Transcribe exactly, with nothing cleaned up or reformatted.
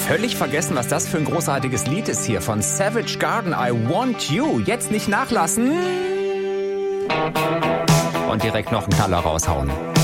völlig vergessen, was das für ein großartiges Lied ist hier von Savage Garden. I Want You. Jetzt nicht nachlassen. Und direkt noch einen Knaller raushauen.